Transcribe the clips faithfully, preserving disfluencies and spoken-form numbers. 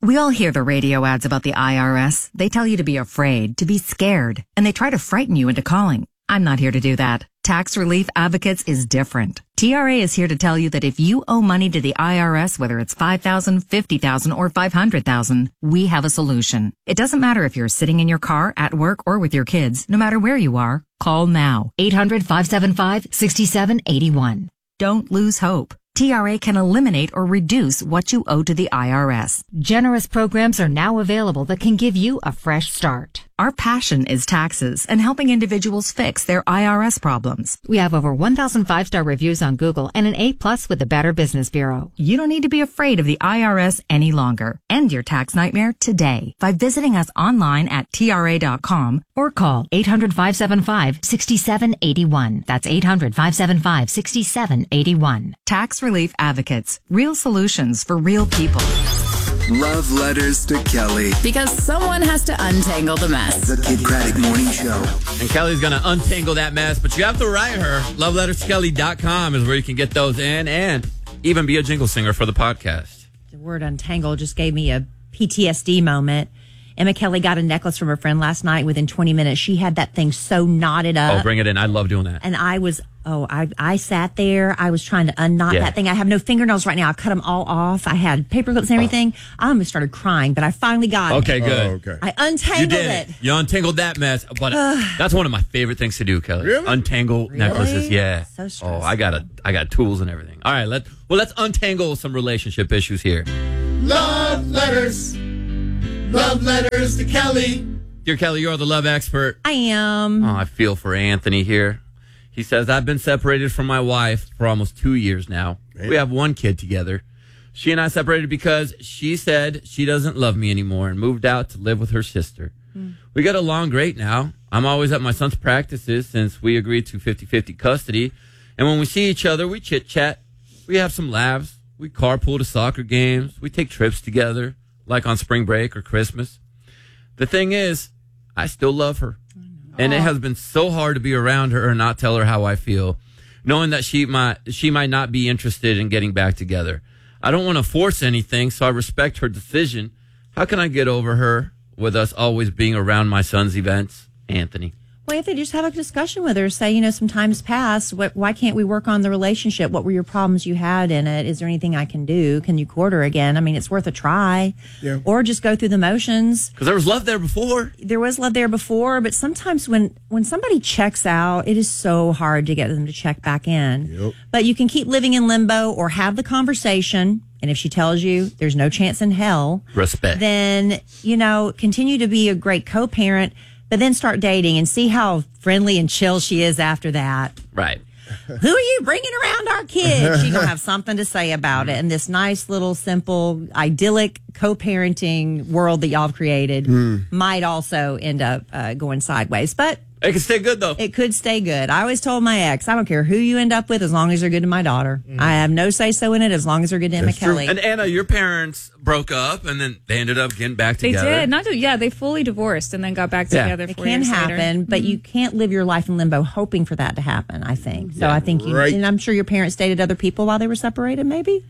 We all hear the radio ads about the I R S. They tell you to be afraid, to be scared, and they try to frighten you into calling. I'm not here to do that. Tax Relief Advocates is different. T R A is here to tell you that if you owe money to the I R S, whether it's five thousand dollars, fifty thousand dollars, or five hundred thousand dollars, we have a solution. It doesn't matter if you're sitting in your car, at work, or with your kids. No matter where you are, call now. eight hundred, five seven five, six seven eight one. Don't lose hope. T R A can eliminate or reduce what you owe to the I R S. Generous programs are now available that can give you a fresh start. Our passion is taxes and helping individuals fix their I R S problems. We have over one thousand five-star reviews on Google and an A plus with the Better Business Bureau. You don't need to be afraid of the I R S any longer. End your tax nightmare today by visiting us online at T R A dot com or call eight hundred, five seven five, six seven eight one. That's eight hundred, five seven five, six seven eight one. Tax Relief Advocates. Real solutions for real people. Love Letters to Kelly. Because someone has to untangle the mess. The Kid Craddock Morning Show. And Kelly's going to untangle that mess, but you have to write her. love letters to kelly dot com is where you can get those in and even be a jingle singer for the podcast. The word untangle just gave me a P T S D moment. Emma Kelly got a necklace from her friend last night. Within twenty minutes, she had that thing so knotted up. Oh, bring it in. I love doing that. And I was, oh, I I sat there. I was trying to unknot Yeah. that thing. I have no fingernails right now. I cut them all off. I had paper clips and everything. I almost started crying, but I finally got Okay, it. good. Oh, okay. I untangled You did it. it. You untangled that mess. But that's one of my favorite things to do, Kelly. Really? Untangle necklaces. Yeah. So oh, stressful. I got a, I got tools and everything. All right, let well let's untangle some relationship issues here. Love letters. Love letters to Kelly. Dear Kelly, you're the love expert. I am. Oh, I feel for Anthony here. He says, I've been separated from my wife for almost two years now. Man. We have one kid together. She and I separated because she said she doesn't love me anymore and moved out to live with her sister. Mm. We get along great now. I'm always at my son's practices since we agreed to fifty-fifty custody. And when we see each other, we chit-chat. We have some laughs. We carpool to soccer games. We take trips together, like on spring break or Christmas. The thing is, I still love her. And it has been so hard to be around her and not tell her how I feel, knowing that she might she might not be interested in getting back together. I don't want to force anything, so I respect her decision. How can I get over her with us always being around my son's events? Anthony. Well, if they just have a discussion with her, say, you know, some time's passed. What, why can't we work on the relationship? What were your problems you had in it? Is there anything I can do? Can you court her again? I mean, it's worth a try. Yeah. Or just go through the motions. Because there was love there before. There was love there before, but sometimes when, when somebody checks out, it is so hard to get them to check back in. Yep. But you can keep living in limbo or have the conversation. And if she tells you there's no chance in hell, Respect. then, you know, continue to be a great co-parent. But then start dating and see how friendly and chill she is after that. Right. Who are you bringing around our kids? She's going to have something to say about it. And this nice little simple, idyllic co-parenting world that y'all have created mm. might also end up uh, going sideways. But it can stay good, though. It could stay good. I always told my ex, I don't care who you end up with as long as they're good to my daughter. Mm. I have no say-so in it as long as they're good to Emma Kelly. And Anna, your parents broke up and then they ended up getting back together. They did. Not to, yeah, they fully divorced and then got back Yeah. together. It four can years happen, later. but Mhm. you can't live your life in limbo hoping for that to happen, I think. So Yeah. I think you, Right. and I'm sure your parents dated other people while they were separated, maybe?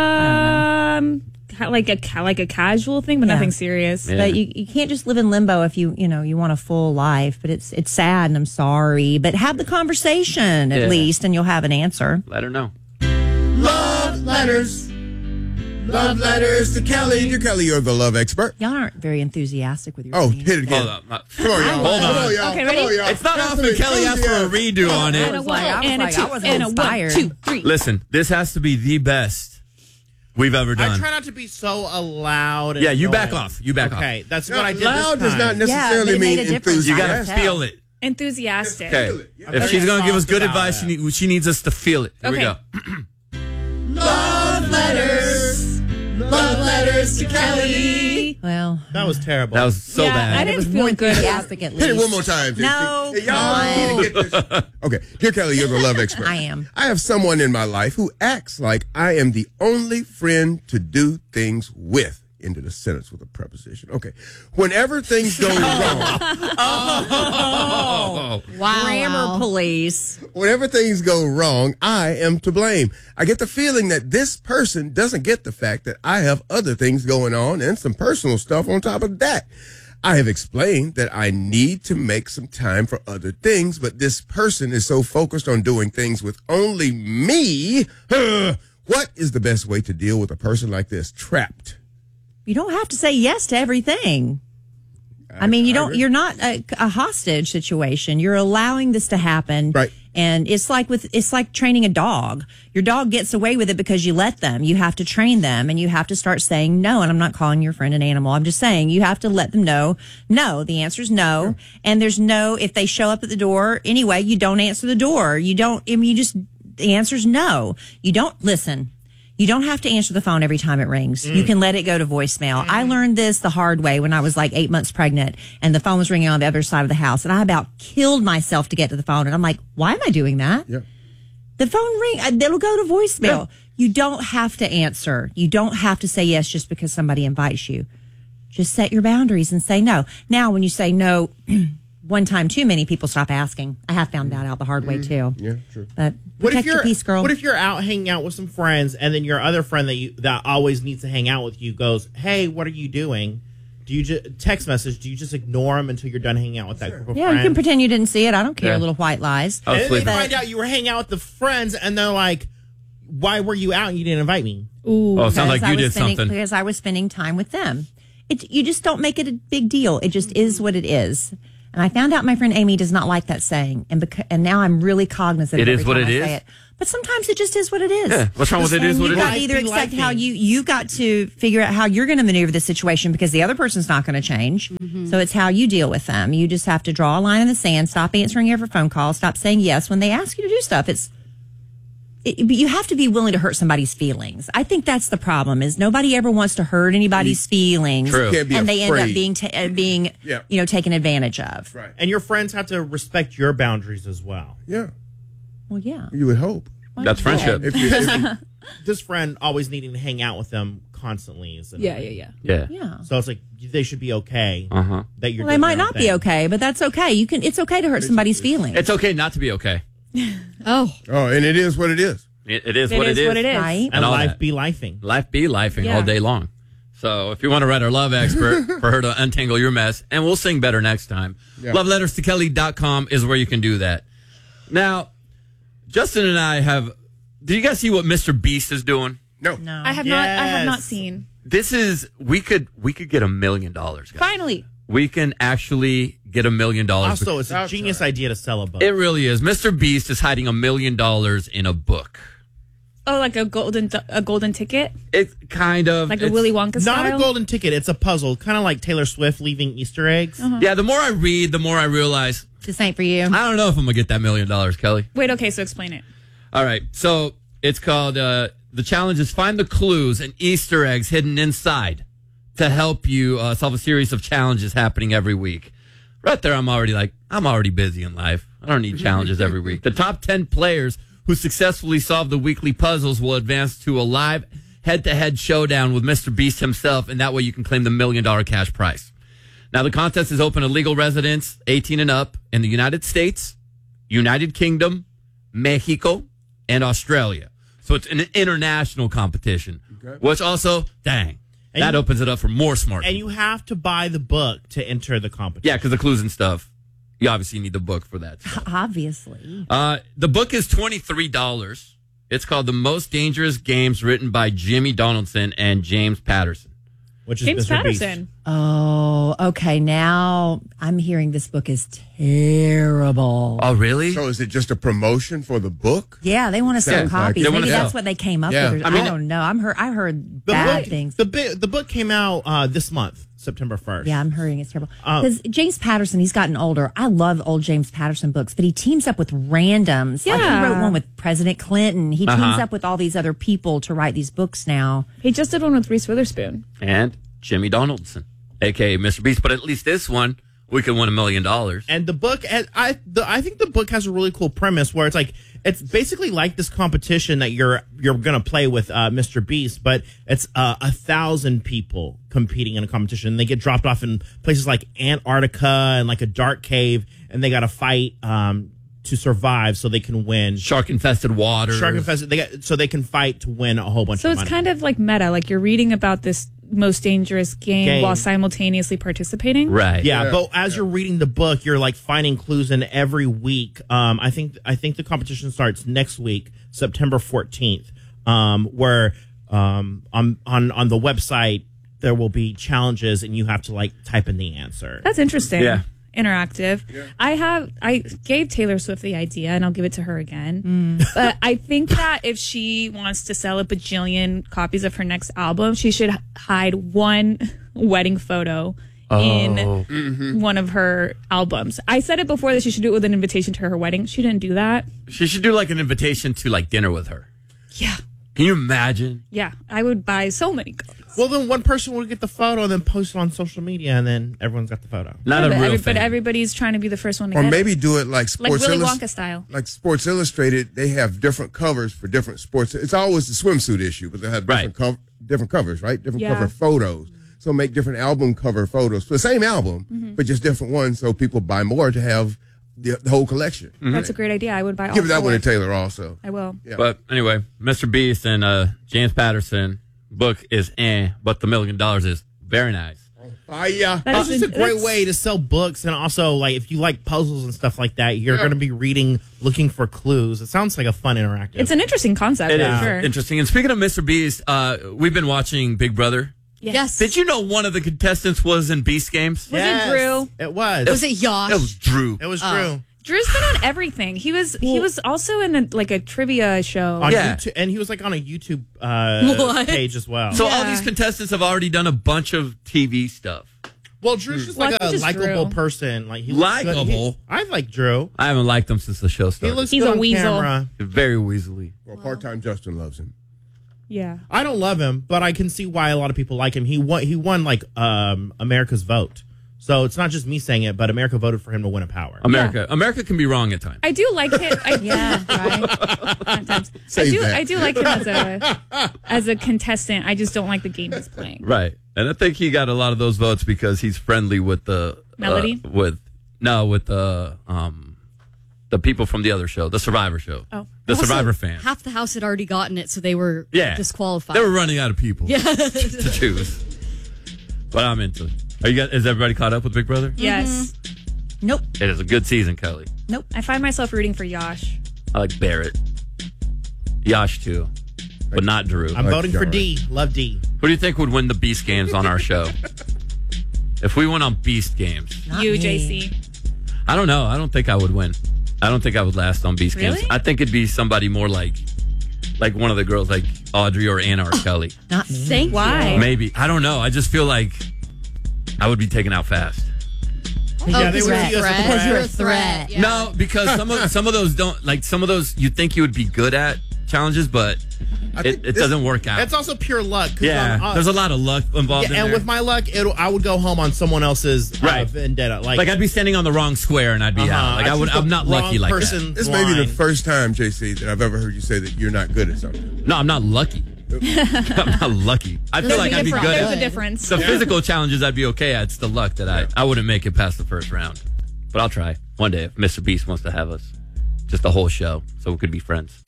Um, ca- like a ca- like a casual thing, but Yeah. nothing serious. Yeah. But you, you can't just live in limbo if you, you know, you want a full life, but it's, it's sad and I'm sorry, but have the conversation at Yeah. least and you'll have an answer. Let her know. Love letters. Love letters to Kelly. Dear Kelly, you're the love expert. Y'all aren't very enthusiastic with your Oh, team. hit it again. Hold up. Uh, Come on, y'all. Hold Come on. on, y'all. Okay, Come ready? on, y'all. It's not Have often some Kelly asks for a enthusiasm. redo on it. I was like, I was and a like, two, I was and a one, inspired. two, three. Listen, this has to be the best we've ever I done. try not to be so loud. And Yeah, you back annoying. off. You back off. Okay, that's No, what I did loud this does not time. necessarily Yeah, but it mean made a difference. You enthusiastic. gotta feel it. Enthusiastic. Okay. Yeah. If she's gonna give us good Soft about advice, she, it. need, she needs us to feel it. Here we Okay. go. Love letters. Love letters to Kelly. Well, That was terrible. That was so Yeah, bad. I it didn't was feel more good. enthusiastic at least. Hit it one more time. J C. No, Hey, come y'all on. need to get this. Okay, dear Kelly, you're the love expert. I am. I have someone in my life who acts like I am the only friend to do things with. End of the sentence with a preposition. Okay. Whenever things go wrong, Oh, Wow. grammar police. whenever things go wrong, I am to blame. I get the feeling that this person doesn't get the fact that I have other things going on and some personal stuff on top of that. I have explained that I need to make some time for other things, but this person is so focused on doing things with only me. What is the best way to deal with a person like this? Trapped. You don't have to say yes to everything. I, I mean, you I don't, agree. you're not a, a hostage situation. You're allowing this to happen. Right. And it's like with, it's like training a dog. Your dog gets away with it because you let them. You have to train them and you have to start saying no. And I'm not calling your friend an animal. I'm just saying you have to let them know, no, the answer is no. Yeah. And there's no, if they show up at the door anyway, you don't answer the door. You don't, I mean, you just, the answer is no. You don't listen. You don't have to answer the phone every time it rings. Mm. You can let it go to voicemail. Mm. I learned this the hard way when I was like eight months pregnant and the phone was ringing on the other side of the house. And I about killed myself to get to the phone. And I'm like, why am I doing that? Yeah. The phone ring, it'll go to voicemail. Yeah. You don't have to answer. You don't have to say yes just because somebody invites you. Just set your boundaries and say no. Now, when you say no one time too many, people stop asking. I have found that out the hard way too. Yeah, true. But What if protect you're your peace, girl. What if you're out hanging out with some friends, and then your other friend that you that always needs to hang out with you goes, "Hey, what are you doing?" Do you just text message? Do you just ignore them until you're done hanging out with that group of yeah, friends? you can pretend you didn't see it. I don't care. Yeah. Little white lies. I was And then they sleeping. find out you were hanging out with the friends, and they're like, "Why were you out and you didn't invite me?" Ooh. Oh, it sounds like Because I you was did spending, something. because I was spending time with them. It, you just don't make it a big deal. It just is what it is. And I found out my friend Amy does not like that saying, and beca- and now I'm really cognizant. It of is every what time it I say is? it. But sometimes it just is what it is. Yeah, what's wrong with it is what you it got is? to either Life be accept how lifing. you you got to figure out how you're going to maneuver the situation because the other person's not going to change. Mm-hmm. So it's how you deal with them. You just have to draw a line in the sand. Stop answering every phone call. Stop saying yes when they ask you to do stuff. It's It, but you have to be willing to hurt somebody's feelings. I think that's the problem. Is nobody ever wants to hurt anybody's feelings, True. Can't be and they end up afraid. being ta- uh, being Yeah. you know taken advantage of. Right. And your friends have to respect your boundaries as well. Yeah. Well, yeah. You would hope. That's friendship. If you, if you, This friend always needing to hang out with them constantly is Yeah, yeah, yeah. Yeah. Yeah. So it's like they should be okay Uh-huh. that you're. Well, they doing might your own not be thing. okay, but that's okay. You can. It's okay to hurt somebody's feelings. It's okay not to be okay. Oh, oh, and it is what it is. It, it is it what is it is. what it is. Right? And And all life that. be lifing. Life be lifing Yeah. all day long. So if you want to write our love expert for her to untangle your mess, and we'll sing better next time, Yeah. love letters to kelly dot com is where you can do that. Now, Justin and I have, did you guys see what Mister Beast is doing? No. No. I have not. I have not Yes. seen. This is, we could, we could get a million dollars, guys. Finally. We can actually get a million dollars. Also, it's a genius idea to sell a book. It really is. Mister Beast is hiding a million dollars in a book. Oh, like a golden a golden ticket, It's kind of like a it's- Willy Wonka Not style. a golden ticket. It's a puzzle, kind of like Taylor Swift leaving Easter eggs. Uh-huh. Yeah, the more I read, the more I realize This ain't for you. I don't know if I'm gonna get that million dollars, Kelly. Wait. Okay. So explain it. All right, so it's called uh, the challenge is find the clues and Easter eggs hidden inside to help you uh, solve a series of challenges happening every week. Right there, I'm already like I'm already busy in life. I don't need challenges every week. The top ten players who successfully solve the weekly puzzles will advance to a live head-to-head showdown with Mister Beast himself, and that way you can claim the million-dollar cash prize. Now, the contest is open to legal residents, eighteen and up, in the United States, United Kingdom, Mexico, and Australia. So it's an international competition, Okay. which also, dang, And that you- opens it up for more smart And people. you have to buy the book to enter the competition. Yeah, because the clues and stuff, you obviously need the book for that stuff. Obviously. Uh, the book is twenty-three dollars. It's called The Most Dangerous Games, written by Jimmy Donaldson and James Patterson. which is James Mister Beast. Patterson. Oh, okay. Now I'm hearing this book is terrible. Oh, really? So is it just a promotion for the book? Yeah, they want to sell Sounds like copies. it. They Maybe wanna that's sell. what they came up Yeah. with. I I, mean- don't know. I'm heard. I heard The bad book, things. The, bi- the book came out uh, this month, September first. Yeah, I'm hearing it's terrible. Um, Because James Patterson, he's gotten older. I love old James Patterson books, but he teams up with randoms. Like he Yeah. wrote one with President Clinton. He teams Uh-huh. up with all these other people to write these books now. He just did one with Reese Witherspoon. And Jimmy Donaldson, a k a. Mister Beast. But at least this one we could win a million dollars. And the book, I the, I think the book has a really cool premise where it's like it's basically like this competition that you're you're gonna play with uh, Mister Beast, but it's uh, a thousand people competing in a competition. They get dropped off in places like Antarctica and like a dark cave, and they got to fight um, to survive so they can win. Shark infested water. Shark infested. They got, so they can fight to win a whole bunch. So of it's money. kind of like meta, like you're reading about this most dangerous game, Game. while simultaneously participating. Right. Yeah, Yeah. but as you're reading the book, you're like finding clues in every week. Um, I think I think the competition starts next week, September fourteenth, um, where um, on on on the website there will be challenges, and you have to like type in the answer. That's interesting. Yeah. Interactive. I have. I gave Taylor Swift the idea, and I'll give it to her again. But I think that if she wants to sell a bajillion copies of her next album, she should h- hide one wedding photo in one of her albums. I said it before that she should do it with an invitation to her wedding. She didn't do that. She should do like an invitation to like dinner with her. Yeah. Can you imagine? Yeah. I would buy so many copies. Well, then one person will get the photo and then post it on social media, and then everyone's got the photo. Not Yeah, a but, real every- thing. but everybody's trying to be the first one to Or get maybe it. do it like Like Sports Willy Illus- Wonka style. Like Sports Illustrated, they have different covers for different sports. It's always the swimsuit issue, but they have different, Right. cov- different covers, right? Different Yeah. cover photos. So make different album cover photos for the same album, Mm-hmm. but just different ones, so people buy more to have the, the whole collection. That's a great idea. I would buy all Give that four. one to Taylor also. I will. Yeah. But anyway, Mister Beast and uh, James Patterson book is eh, but the million dollars is very nice. Ah, yeah. That It's is just a great that's- way to sell books, and also like if you like puzzles and stuff like that, you're going to be reading, looking for clues. It sounds like a fun interactive. It's an interesting concept. It for is sure. interesting. And speaking of Mister Beast, uh, we've been watching Big Brother. Yes. Did you know one of the contestants was in Beast Games? Was it Drew? It was. Was it Yosh? It was Drew. It was Oh. Drew. Drew's been on everything. He was he was also in a, like a trivia show. On Yeah. YouTube, and he was like on a YouTube uh, What? page as well. So all Yeah. these contestants have already done a bunch of T V stuff. well, Drew's just Well, like I a think just likable Drew. person. Like he looks good. Likable? He- I like Drew. I haven't liked him since the show He started. looks He's good a on weasel. camera. very weaselly. Well, part-time Justin loves him. Yeah. I don't love him, but I can see why a lot of people like him. He won. He won like um, America's vote. So it's not just me saying it, but America voted for him to win a power. America, America can be wrong at times. I do like him. I, Yeah, right. sometimes. I Save do that. I do like him as a as a contestant. I just don't like the game he's playing. Right, and I think he got a lot of those votes because he's friendly with the Melody? uh, with no, with the um, the people from the other show, the Survivor show. Oh. the Also, Survivor fans. Half the house had already gotten it, so they were Yeah, disqualified. They were running out of people to choose. But I'm into it. Are you guys? Is everybody caught up with Big Brother? Yes. Nope. It is a good season, Kelly. Nope. I find myself rooting for Yosh. I like Barrett, Yash too, but not Drew. I'm like voting for John. D. Love D. Who do you think would win the Beast Games on our show? If we went on Beast Games, Not you, me. J C. I don't know. I don't think I would win. I don't think I would last on Beast Really? Games. I think it'd be somebody more like, like one of the girls, like Audrey or Anna or Kelly. Not me. Thank Why? you. Maybe. I don't know. I just feel like I would be taken out fast. Yeah, they because would you're a see us as a threat. threat. You're a threat. Yeah. No, because some of some of those don't like some of those you think you would be good at challenges, but I it, think it this- doesn't work out. It's also pure luck. 'cause yeah, I'm, uh, there's a lot of luck involved yeah, in and there. with my luck, it'll, I would go home on someone else's uh, Right. vendetta. Like, like I'd be standing on the wrong square and I'd be uh-huh, out. Like I would. choose the I'm not lucky wrong like that. person This may be the line. first time, J C, that I've ever heard you say that you're not good at something. No, I'm not lucky. I'm not lucky. I feel There's like a I'd be difference. good There's at a difference. the physical challenges. I'd be okay at. It's the luck that I I wouldn't make it past the first round. But I'll try one day if Mister Beast wants to have us, just the whole show, so we could be friends.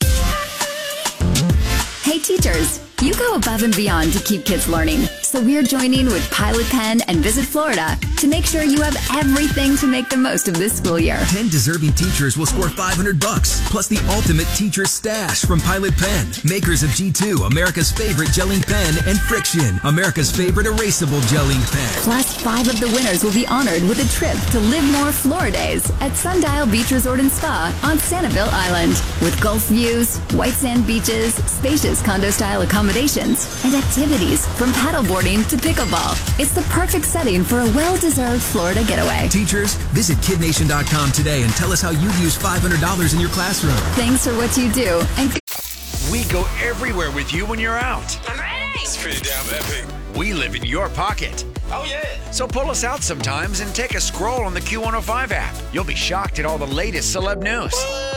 Hey teachers, you go above and beyond to keep kids learning. So we're joining with Pilot Pen and Visit Florida to make sure you have everything to make the most of this school year. ten deserving teachers will score five hundred bucks, plus the ultimate teacher stash from Pilot Pen, makers of G two, America's favorite gelling pen, and Friction, America's favorite erasable gelling pen. Plus, five of the winners will be honored with a trip to Live More Floridays at Sundial Beach Resort and Spa on Sanibel Island. With Gulf views, white sand beaches, spacious condo-style accommodations, and activities from paddleboarding to pickleball. It's the perfect setting for a well-deserved Florida getaway. Teachers, visit kid nation dot com today and tell us how you'd use five hundred dollars in your classroom. Thanks for what you do, and We go everywhere with you when you're out. I'm ready. It's pretty damn epic. We live in your pocket. Oh, yeah. So pull us out sometimes and take a scroll on the Q one oh five app. You'll be shocked at all the latest celeb news.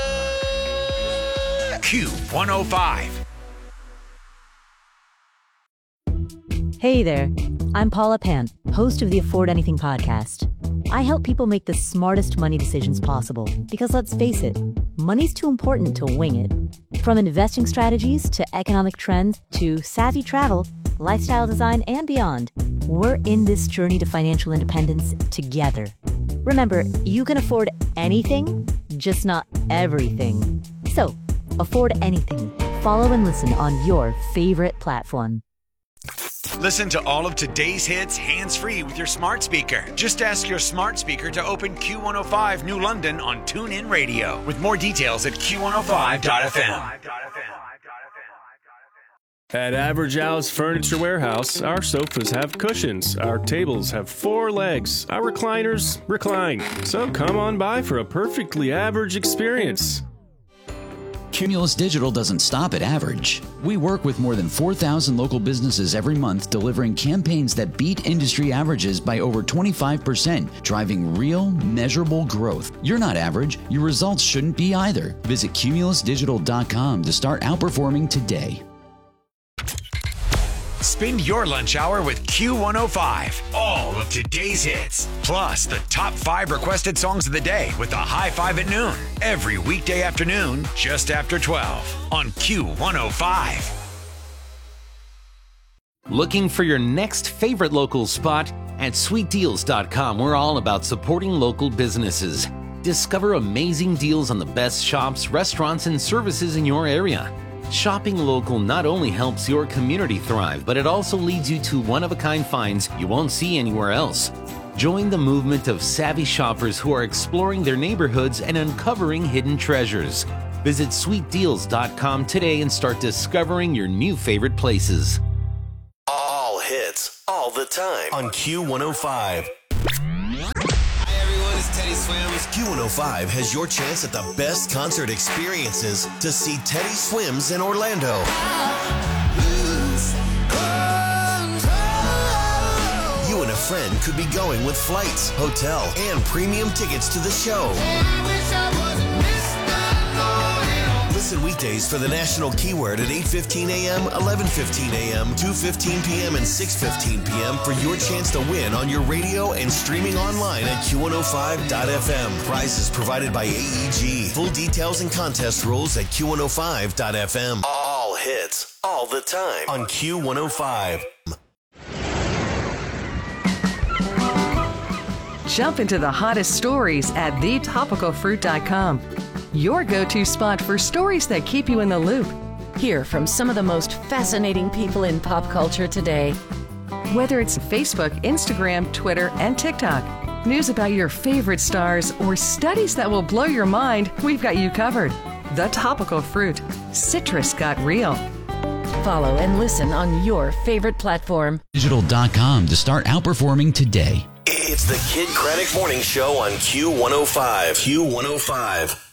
Q one oh five. Hey there. I'm Paula Pan, host of the Afford Anything podcast. I help people make the smartest money decisions possible because, let's face it, money's too important to wing it. From investing strategies to economic trends to savvy travel, lifestyle design, and beyond, we're in this journey to financial independence together. Remember, you can afford anything, just not everything. So, afford anything. Follow and listen on your favorite platform. Listen to all of today's hits hands-free with your smart speaker. Just ask your smart speaker to open Q one oh five New London on TuneIn Radio. With more details at Q one oh five dot F M. At Average Al's Furniture Warehouse, our sofas have cushions, our tables have four legs, our recliners recline. So come on by for a perfectly average experience. Cumulus Digital doesn't stop at average. We work with more than four thousand local businesses every month, delivering campaigns that beat industry averages by over twenty-five percent, driving real, measurable growth. You're not average. Your results shouldn't be either. Visit cumulus digital dot com to start outperforming today. Spend your lunch hour with Q one oh five. All of today's hits. Plus the top five requested songs of the day with the high five at noon. Every weekday afternoon, just after twelve on Q one oh five. Looking for your next favorite local spot? At sweet deals dot com, we're all about supporting local businesses. Discover amazing deals on the best shops, restaurants, and services in your area. Shopping local not only helps your community thrive, but it also leads you to one-of-a-kind finds you won't see anywhere else. Join the movement of savvy shoppers who are exploring their neighborhoods and uncovering hidden treasures. Visit sweet deals dot com today and start discovering your new favorite places. All hits, all the time on Q one oh five. Teddy Swims. Q one oh five has your chance at the best concert experiences to see Teddy Swims in Orlando. You and a friend could be going with flights, hotel, and premium tickets to the show. Listen weekdays for the national keyword at eight fifteen a.m., eleven fifteen a.m., two fifteen p.m., and six fifteen p.m. for your chance to win on your radio and streaming online at Q one oh five dot F M. Prizes provided by A E G. Full details and contest rules at Q one oh five dot F M. All hits, all the time on Q one oh five. Jump into the hottest stories at the topical fruit dot com. Your go-to spot for stories that keep you in the loop. Hear from some of the most fascinating people in pop culture today. Whether it's Facebook, Instagram, Twitter, and TikTok, news about your favorite stars, or studies that will blow your mind, we've got you covered. The Topical Fruit. Citrus got real. Follow and listen on your favorite platform. digital dot com to start outperforming today. It's the Kid Craddock Morning Show on Q one oh five. Q one oh five.